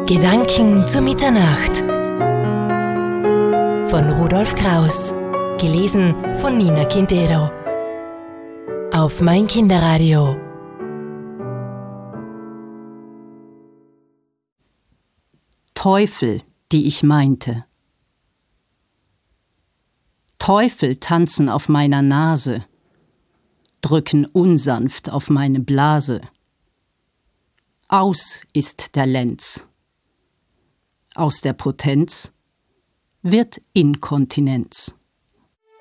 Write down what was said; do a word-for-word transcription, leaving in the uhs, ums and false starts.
Gedanken zu Mitternacht von Rudolf Kraus, gelesen von Nina Quintero auf Mein Kinderradio. Teufel, die ich meinte. Teufel tanzen auf meiner Nase, drücken unsanft auf meine Blase. Aus ist der Lenz. Aus der Potenz wird Inkontinenz.